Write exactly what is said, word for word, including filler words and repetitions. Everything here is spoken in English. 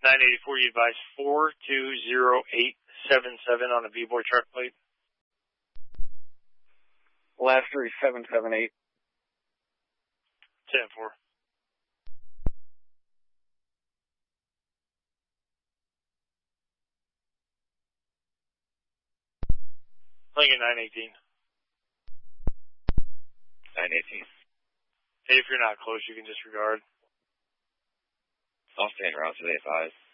nine eighty-four, you advise four two zero eight seven seven on a V-Boy truck plate. Last three, seven seven eight. ten four. Lincoln nine eighteen. nine eighteen. Hey, if you're not close, you can disregard. I'll stay en route to the advise.